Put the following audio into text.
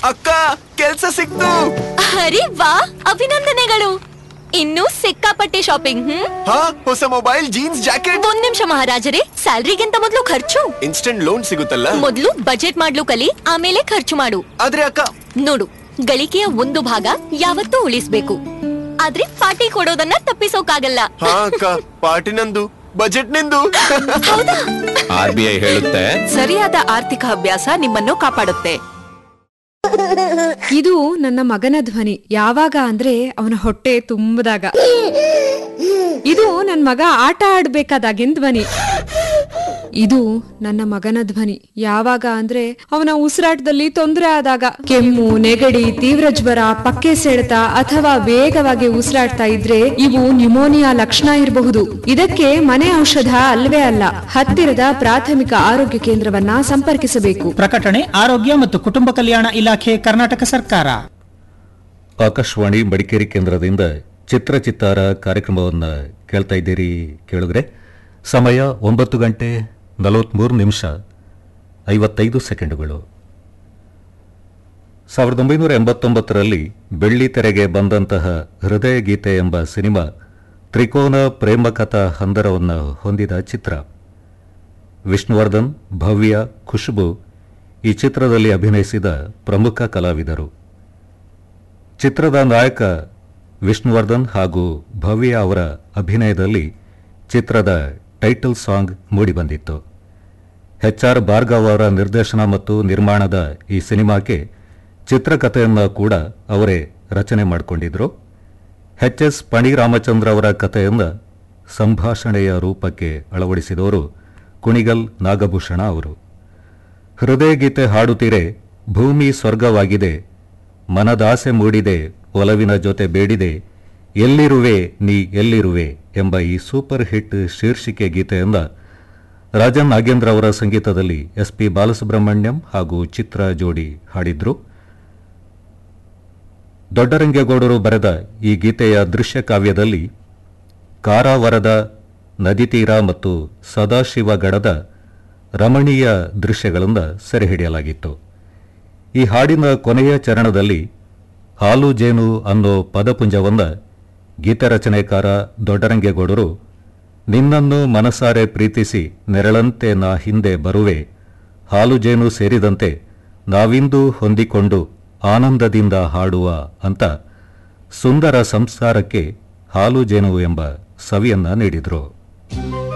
ಅಕ್ಕ ಕೆಲ್ಸ ಸಿಕ್ತು. ಅರೆ ವಾ, ಅಭಿನಂದನೆಗಳು. ಇನ್ನೂ ಸಿಕ್ಕಾಪಟ್ಟೆ ಶಾಪಿಂಗ್. ಹಾ, ಹೊಸ ಮೊಬೈಲ್, ಜೀನ್ಸ್, ಜಾಕೆಟ್. ಒಂದ್ ನಿಮಿಷ ಮಹಾರಾಜರೇ, ಸ್ಯಾಲ್ರಿಗಿಂತ ಮೊದಲು ಖರ್ಚು. ಇನ್ಸ್ಟೆಂಟ್ ಲೋನ್ ಸಿಗುತ್ತಲ್ಲ? ಮೊದಲು ಬಜೆಟ್ ಮಾಡ್ಲು ಕಲಿ, ಆಮೇಲೆ ಖರ್ಚು ಮಾಡು. ಆದ್ರೆ ಅಕ್ಕ, ನೋಡು, ಗಳಿಕೆಯ ಒಂದು ಭಾಗ ಯಾವತ್ತೂ ಉಳಿಸ್ಬೇಕು, ಆದ್ರೆ ಪಾರ್ಟಿ ಕೊಡೋದನ್ನ ತಪ್ಪಿಸೋಕಾಗಲ್ಲ. ಹಾ ಅಕ್ಕ, ಪಾರ್ಟಿ ನಂದು, ಬಜೆಟ್ ನಿಂದು. ಹೌದಾ? RBI ಹೇಳುತ್ತೆ, ಸರಿಯಾದ ಆರ್ಥಿಕ ಅಭ್ಯಾಸ ನಿಮ್ಮನ್ನು ಕಾಪಾಡುತ್ತೆ. ಇದು ನನ್ನ ಮಗನ ಧ್ವನಿ. ಯಾವಾಗ ಅಂದ್ರೆ ಅವನ ಹೊಟ್ಟೆ ತುಂಬದಾಗ. ಇದು ನನ್ನ ಮಗ ಆಟ ಆಡ್ಬೇಕಾದಾಗಿನ ಧ್ವನಿ. ಇದು ನನ್ನ ಮಗನ ಧ್ವನಿ ಯಾವಾಗ ಅಂದ್ರೆ ಅವನ ಉಸಿರಾಟದಲ್ಲಿ ತೊಂದರೆ ಆದಾಗ. ಕೆಮ್ಮು, ನೆಗಡಿ, ತೀವ್ರ ಜ್ವರ, ಪಕ್ಕೆ ಸೆಳೆತ ಅಥವಾ ವೇಗವಾಗಿ ಉಸಿರಾಡ್ತಾ ಇದ್ರೆ ಇವು ನ್ಯುಮೋನಿಯಾ ಲಕ್ಷಣ ಇರಬಹುದು. ಇದಕ್ಕೆ ಮನೆ ಔಷಧ ಅಲ್ವೇ ಅಲ್ಲ, ಹತ್ತಿರದ ಪ್ರಾಥಮಿಕ ಆರೋಗ್ಯ ಕೇಂದ್ರವನ್ನ ಸಂಪರ್ಕಿಸಬೇಕು. ಪ್ರಕಟಣೆ ಆರೋಗ್ಯ ಮತ್ತು ಕುಟುಂಬ ಕಲ್ಯಾಣ ಇಲಾಖೆ, ಕರ್ನಾಟಕ ಸರ್ಕಾರ. ಆಕಾಶವಾಣಿ ಮಡಿಕೇರಿ ಕೇಂದ್ರದಿಂದ ಚಿತ್ರ ಚಿತ್ತಾರ ಕಾರ್ಯಕ್ರಮವನ್ನು ಕೇಳ್ತಾ ಇದ್ದೀರಿ ಕೇಳಿದ್ರೆ. ಸಮಯ 9 ಗಂಟೆ 43 ನಿಮಿಷ 55 ಸೆಕೆಂಡುಗಳು. 1989ರಲ್ಲಿ ಬೆಳ್ಳಿ ತೆರೆಗೆ ಬಂದಂತಹ ಹೃದಯ ಗೀತೆ ಎಂಬ ಸಿನಿಮಾ ತ್ರಿಕೋನ ಪ್ರೇಮಕಥಾ ಹಂದರವನ್ನು ಹೊಂದಿದ ಚಿತ್ರ. ವಿಷ್ಣುವರ್ಧನ್, ಭವ್ಯ, ಖುಷ್ಬು ಈ ಚಿತ್ರದಲ್ಲಿ ಅಭಿನಯಿಸಿದ ಪ್ರಮುಖ ಕಲಾವಿದರು. ಚಿತ್ರದ ನಾಯಕ ವಿಷ್ಣುವರ್ಧನ್ ಹಾಗೂ ಭವ್ಯ ಅವರ ಅಭಿನಯದಲ್ಲಿ ಚಿತ್ರದ ಟೈಟಲ್ ಸಾಂಗ್ ಮೂಡಿಬಂದಿತ್ತು. HR ಭಾರ್ಗವ್ ಅವರ ನಿರ್ದೇಶನ ಮತ್ತು ನಿರ್ಮಾಣದ ಈ ಸಿನಿಮಾಕ್ಕೆ ಚಿತ್ರಕಥೆಯನ್ನು ಕೂಡ ಅವರೇ ರಚನೆ ಮಾಡಿಕೊಂಡಿದ್ರು. HS ಪಣಿರಾಮಚಂದ್ರ ಅವರ ಕಥೆಯನ್ನು ಸಂಭಾಷಣೆಯ ರೂಪಕ್ಕೆ ಅಳವಡಿಸಿದವರು ಕುಣಿಗಲ್ ನಾಗಭೂಷಣ ಅವರು. ಹೃದಯ ಗೀತೆ ಹಾಡುತ್ತೀರೆ, ಭೂಮಿ ಸ್ವರ್ಗವಾಗಿದೆ, ಮನದಾಸೆ ಮೂಡಿದೆ, ಒಲವಿನ ಜೊತೆ ಬೇಡಿದೆ, ಎಲ್ಲಿರುವೆ ನೀ ಎಲ್ಲಿರುವೆ ಎಂಬ ಈ ಸೂಪರ್ ಹಿಟ್ ಶೀರ್ಷಿಕೆ ಗೀತೆಯಿಂದ ರಾಜನ್ ನಾಗೇಂದ್ರ ಅವರ ಸಂಗೀತದಲ್ಲಿ SP ಬಾಲಸುಬ್ರಹ್ಮಣ್ಯಂ ಹಾಗೂ ಚಿತ್ರ ಜೋಡಿ ಹಾಡಿದ್ರು. ದೊಡ್ಡರಂಗೇಗೌಡರು ಬರೆದ ಈ ಗೀತೆಯ ದೃಶ್ಯ ಕಾವ್ಯದಲ್ಲಿ ಕಾರಾವರದ ನದಿತೀರ ಮತ್ತು ಸದಾಶಿವಗಡದ ರಮಣೀಯ ದೃಶ್ಯಗಳನ್ನು ಸೆರೆಹಿಡಿಯಲಾಗಿತ್ತು. ಈ ಹಾಡಿನ ಕೊನೆಯ ಚರಣದಲ್ಲಿ ಹಾಲು ಜೇನು ಅನ್ನೋ ಪದಪುಂಜವನ್ನ ಗೀತೆ ರಚನೆಕಾರ ದೊಡ್ಡರಂಗೇಗೌಡರು ನಿನ್ನನ್ನು ಮನಸಾರೆ ಪ್ರೀತಿಸಿ ನೆರಳಂತೆ ನಾ ಹಿಂದೆ ಬರುವೆ, ಹಾಲು ಜೇನು ಸೇರಿದಂತೆ ನಾವಿಂದು ಹೊಂದಿಕೊಂಡು ಆನಂದದಿಂದ ಹಾಡುವ ಅಂತ ಸುಂದರ ಸಂಸಾರಕ್ಕೆ ಹಾಲು ಜೇನು ಎಂಬ ಸವಿಯನ್ನ ನೀಡಿದರು.